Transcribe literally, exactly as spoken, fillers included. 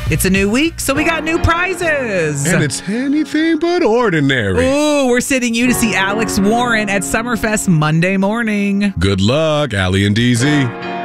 It's a new week, so we got new prizes. And it's anything but ordinary. Ooh, we're sending you to see Alex Warren at Summerfest Monday morning. Good luck, Allie and D Z.